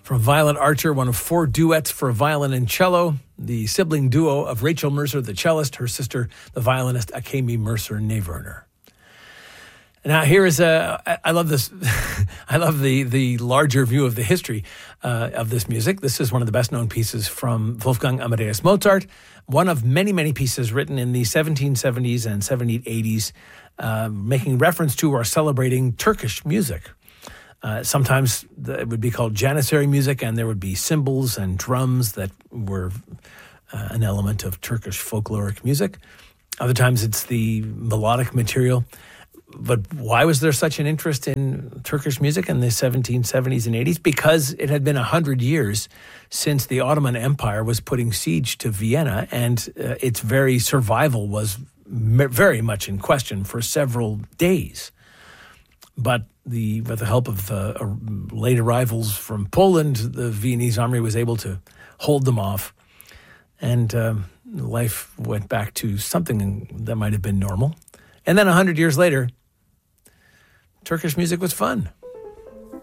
From Violet Archer, one of 4 duets for violin and cello, the sibling duo of Rachel Mercer, the cellist, her sister, the violinist Akemi Mercer-Neverner. Now, here is I love this. I love the larger view of the history of this music. This is one of the best known pieces from Wolfgang Amadeus Mozart, one of many, many pieces written in the 1770s and 1780s, making reference to or celebrating Turkish music. Sometimes it would be called Janissary music, and there would be cymbals and drums that were an element of Turkish folkloric music. Other times it's the melodic material. But why was there such an interest in Turkish music in the 1770s and 80s? Because it had been 100 years since the Ottoman Empire was putting siege to Vienna, and its very survival was very much in question for several days. But with the help of late arrivals from Poland, the Viennese army was able to hold them off, and life went back to something that might have been normal. And then 100 years later, Turkish music was fun.